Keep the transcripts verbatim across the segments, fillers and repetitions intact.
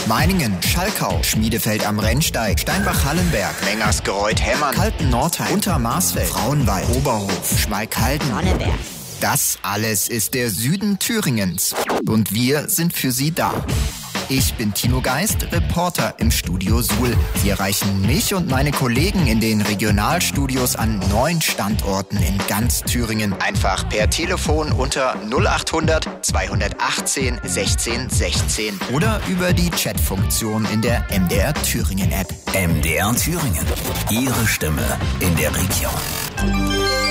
Meiningen, Schalkau, Schmiedefeld am Rennsteig, Steinbach-Hallenberg, Mengersgereuth-Hemmern, Kalten-Nordheim, Untermarsfeld, Frauenwald, Oberhof, Schmalkalden, Sonneberg. Das alles ist der Süden Thüringens. Und wir sind für Sie da. Ich bin Tino Geist, Reporter im Studio Suhl. Sie erreichen mich und meine Kollegen in den Regionalstudios an neun Standorten in ganz Thüringen. Einfach per Telefon unter null achthundert zweihundertachtzehn sechzehn sechzehn oder über die Chatfunktion in der M D R Thüringen App. M D R Thüringen. Ihre Stimme in der Region.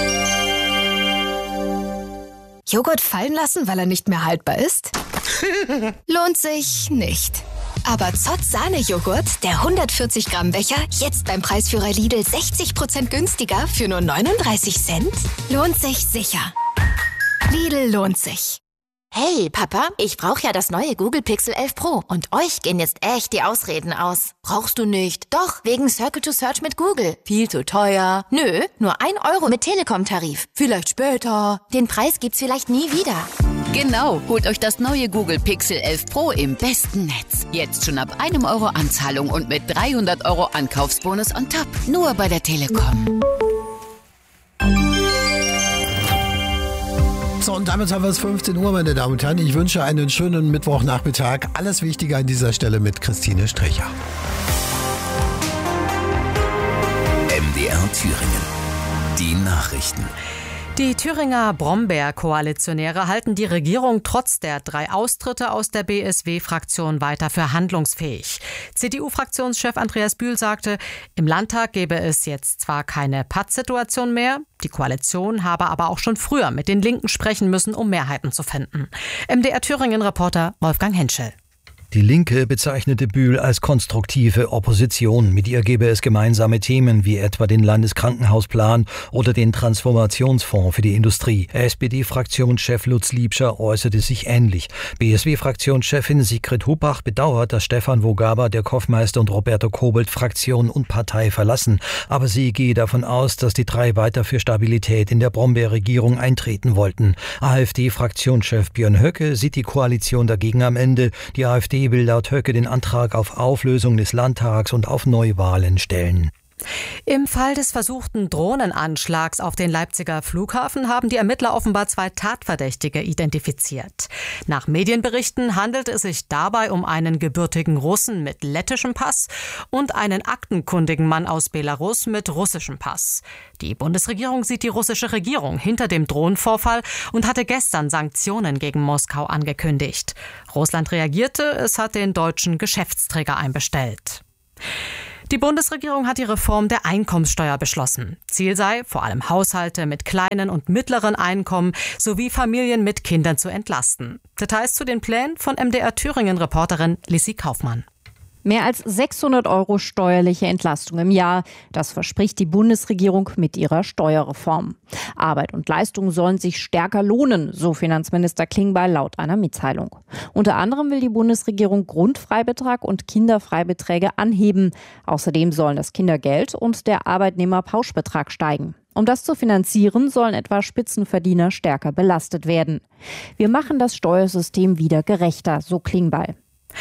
Joghurt fallen lassen, weil er nicht mehr haltbar ist? Lohnt sich nicht. Aber Zott Sahne-Joghurt, der hundertvierzig Gramm Becher, jetzt beim Preisführer Lidl sechzig Prozent günstiger für nur neununddreißig Cent? Lohnt sich sicher. Lidl lohnt sich. Hey, Papa, ich brauche ja das neue Google Pixel elf Pro und euch gehen jetzt echt die Ausreden aus. Brauchst du nicht? Doch, wegen Circle to Search mit Google. Viel zu teuer. Nö, nur ein Euro mit Telekom-Tarif. Vielleicht später. Den Preis gibt's vielleicht nie wieder. Genau, holt euch das neue Google Pixel elf Pro im besten Netz. Jetzt schon ab einem Euro Anzahlung und mit dreihundert Euro Ankaufsbonus on top. Nur bei der Telekom. So, und damit haben wir es fünfzehn Uhr, meine Damen und Herren. Ich wünsche einen schönen Mittwochnachmittag. Alles Wichtige an dieser Stelle mit Christine Stricher. M D R Thüringen. Die Nachrichten. Die Thüringer Brombeer-Koalitionäre halten die Regierung trotz der drei Austritte aus der B S W-Fraktion weiter für handlungsfähig. C D U-Fraktionschef Andreas Bühl sagte, im Landtag gäbe es jetzt zwar keine Pattsituation mehr, die Koalition habe aber auch schon früher mit den Linken sprechen müssen, um Mehrheiten zu finden. M D R Thüringen-Reporter Wolfgang Henschel. Die Linke bezeichnete Bühl als konstruktive Opposition. Mit ihr gäbe es gemeinsame Themen wie etwa den Landeskrankenhausplan oder den Transformationsfonds für die Industrie. S P D-Fraktionschef Lutz Liebscher äußerte sich ähnlich. B S W-Fraktionschefin Sigrid Hupach bedauert, dass Stefan Wogaba, der Koffmeister und Roberto Kobelt Fraktion und Partei verlassen. Aber sie gehe davon aus, dass die drei weiter für Stabilität in der Brombeer-Regierung eintreten wollten. AfD-Fraktionschef Björn Höcke sieht die Koalition dagegen am Ende. Die AfD will laut Höcke den Antrag auf Auflösung des Landtags und auf Neuwahlen stellen. Im Fall des versuchten Drohnenanschlags auf den Leipziger Flughafen haben die Ermittler offenbar zwei Tatverdächtige identifiziert. Nach Medienberichten handelt es sich dabei um einen gebürtigen Russen mit lettischem Pass und einen aktenkundigen Mann aus Belarus mit russischem Pass. Die Bundesregierung sieht die russische Regierung hinter dem Drohnenvorfall und hatte gestern Sanktionen gegen Moskau angekündigt. Russland reagierte, es hat den deutschen Geschäftsträger einbestellt. Die Bundesregierung hat die Reform der Einkommenssteuer beschlossen. Ziel sei, vor allem Haushalte mit kleinen und mittleren Einkommen sowie Familien mit Kindern zu entlasten. Details zu den Plänen von M D R Thüringen-Reporterin Lissi Kaufmann. Mehr als sechshundert Euro steuerliche Entlastung im Jahr. Das verspricht die Bundesregierung mit ihrer Steuerreform. Arbeit und Leistung sollen sich stärker lohnen, so Finanzminister Klingbeil laut einer Mitteilung. Unter anderem will die Bundesregierung Grundfreibetrag und Kinderfreibeträge anheben. Außerdem sollen das Kindergeld und der Arbeitnehmerpauschbetrag steigen. Um das zu finanzieren, sollen etwa Spitzenverdiener stärker belastet werden. Wir machen das Steuersystem wieder gerechter, so Klingbeil.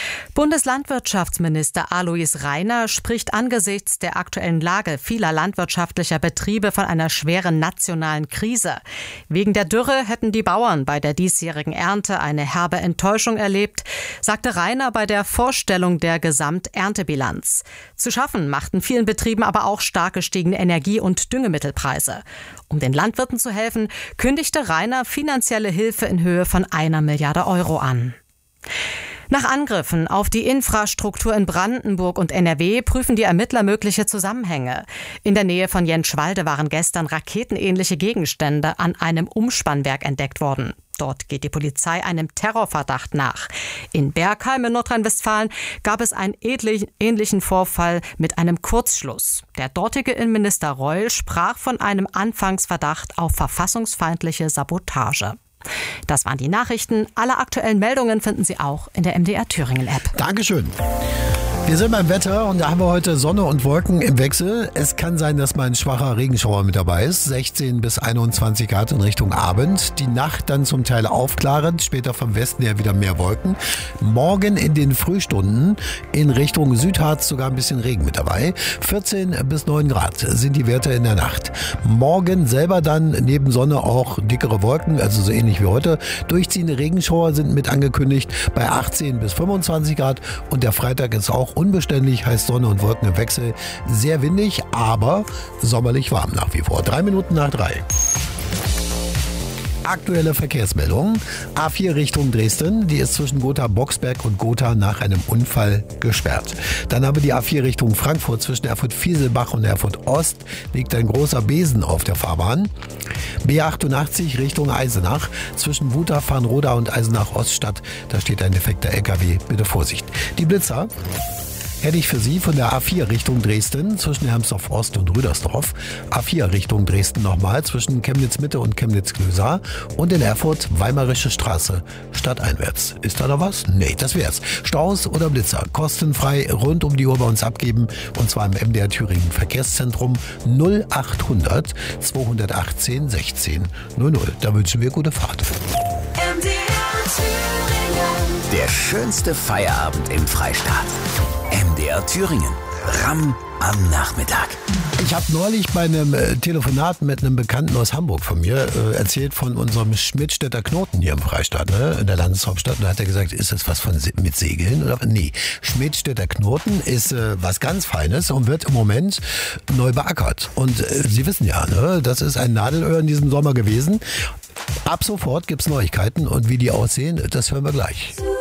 Bundeslandwirtschaftsminister Alois Rainer spricht angesichts der aktuellen Lage vieler landwirtschaftlicher Betriebe von einer schweren nationalen Krise. Wegen der Dürre hätten die Bauern bei der diesjährigen Ernte eine herbe Enttäuschung erlebt, sagte Rainer bei der Vorstellung der Gesamterntebilanz. Zu schaffen machten vielen Betrieben aber auch stark gestiegene Energie- und Düngemittelpreise. Um den Landwirten zu helfen, kündigte Rainer finanzielle Hilfe in Höhe von einer Milliarde Euro an. Nach Angriffen auf die Infrastruktur in Brandenburg und N R W prüfen die Ermittler mögliche Zusammenhänge. In der Nähe von Jenschwalde waren gestern raketenähnliche Gegenstände an einem Umspannwerk entdeckt worden. Dort geht die Polizei einem Terrorverdacht nach. In Bergheim in Nordrhein-Westfalen gab es einen ähnlichen Vorfall mit einem Kurzschluss. Der dortige Innenminister Reul sprach von einem Anfangsverdacht auf verfassungsfeindliche Sabotage. Das waren die Nachrichten. Alle aktuellen Meldungen finden Sie auch in der M D R Thüringen App. Dankeschön. Wir sind beim Wetter und da haben wir heute Sonne und Wolken im Wechsel. Es kann sein, dass mal ein schwacher Regenschauer mit dabei ist. sechzehn bis einundzwanzig Grad in Richtung Abend. Die Nacht dann zum Teil aufklarend, später vom Westen her wieder mehr Wolken. Morgen in den Frühstunden in Richtung Südharz sogar ein bisschen Regen mit dabei. vierzehn bis neun Grad sind die Werte in der Nacht. Morgen selber dann neben Sonne auch dickere Wolken, also so ähnlich wie heute. Durchziehende Regenschauer sind mit angekündigt bei achtzehn bis fünfundzwanzig Grad und der Freitag ist auch unbeständig, heißt Sonne und Wolken im Wechsel. Sehr windig, aber sommerlich warm nach wie vor. Drei Minuten nach drei. Aktuelle Verkehrsmeldung. A vier Richtung Dresden, die ist zwischen Gotha-Boxberg und Gotha nach einem Unfall gesperrt. Dann haben wir die A vier Richtung Frankfurt, zwischen Erfurt-Fieselbach und Erfurt-Ost liegt ein großer Besen auf der Fahrbahn. B achtundachtzig Richtung Eisenach, zwischen Wutach-Farnroda und Eisenach-Oststadt, da steht ein defekter L K W, bitte Vorsicht. Die Blitzer hätte ich für Sie von der A vier Richtung Dresden zwischen Hermsdorf-Ost und Rüdersdorf. A vier Richtung Dresden nochmal zwischen Chemnitz-Mitte und Chemnitz-Glösa und in Erfurt Weimarische Straße stadteinwärts. Ist da noch was? Nee, das wär's. Staus oder Blitzer kostenfrei rund um die Uhr bei uns abgeben und zwar im M D R Thüringen Verkehrszentrum null achthundert zweihundertachtzehn sechzehn null null. Da wünschen wir gute Fahrt. M D R Thüringen. Der schönste Feierabend im Freistaat. M D R Thüringen. Ramm am Nachmittag. Ich habe neulich bei einem äh, Telefonat mit einem Bekannten aus Hamburg von mir äh, erzählt von unserem Schmidtstädter Knoten hier im Freistaat, ne, in der Landeshauptstadt. Und da hat er gesagt, ist das was von mit Segeln? Oder? Nee, Schmidtstädter Knoten ist äh, was ganz Feines und wird im Moment neu beackert. Und äh, Sie wissen ja, ne, das ist ein Nadelöhr in diesem Sommer gewesen. Ab sofort gibt's Neuigkeiten und wie die aussehen, das hören wir gleich.